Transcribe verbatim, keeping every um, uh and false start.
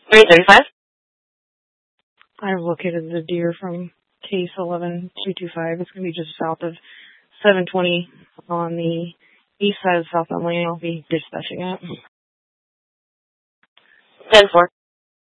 three thirty-five. I've located the deer from case eleven two two five. It's going to be just south of seven twenty on the east side of South Lane. I'll be dispatching it. ten four.